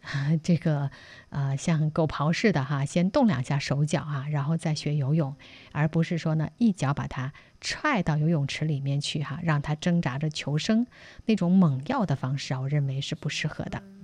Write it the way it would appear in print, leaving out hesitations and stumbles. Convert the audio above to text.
这个像狗刨似的哈，先动2下手脚啊，然后再学游泳，而不是说呢一脚把它踹到游泳池里面去哈，让它挣扎着求生，那种猛要的方式啊，我认为是不适合的。